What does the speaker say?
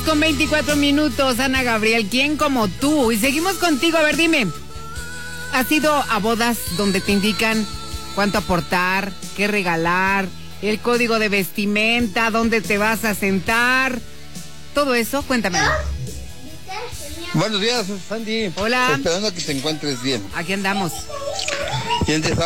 con 24 minutos, Ana Gabriel, ¿quién como tú? Y seguimos contigo, a ver, dime, ¿has ido a bodas donde te indican cuánto aportar, qué regalar, el código de vestimenta, dónde te vas a sentar? Todo eso, cuéntame. Buenos días, Sandy. Hola. Esperando a que te encuentres bien. Aquí andamos. ¿Quién te